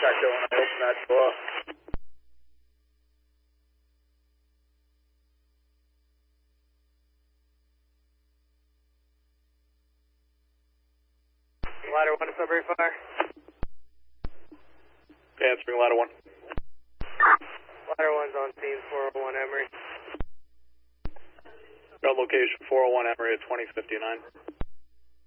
Echo when I open that door. Ladder 1 to Sudbury Fire. Answering ladder 1. Ladder 1's on scene, 401 Emory. Ground location 401 Emory at 2059.